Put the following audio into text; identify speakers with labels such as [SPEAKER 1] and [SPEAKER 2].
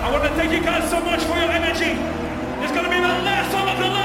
[SPEAKER 1] I want to thank you guys so much for your energy. It's going to be the last song of the